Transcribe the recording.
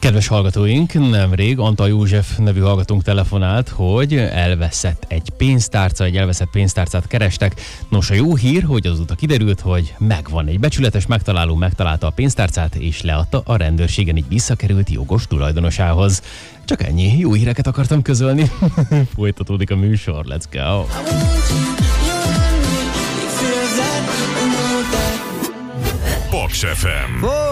Kedves hallgatóink, nemrég Antal József nevű hallgatónk telefonált, hogy elveszett egy elveszett pénztárcát kerestek. Nos, a jó hír, hogy azóta kiderült, hogy megvan egy becsületes megtaláló, megtalálta a pénztárcát, és leadta a rendőrségen, így visszakerült jogos tulajdonosához. Csak ennyi, jó híreket akartam közölni. Folytatódik a műsor, let's go! Paks FM.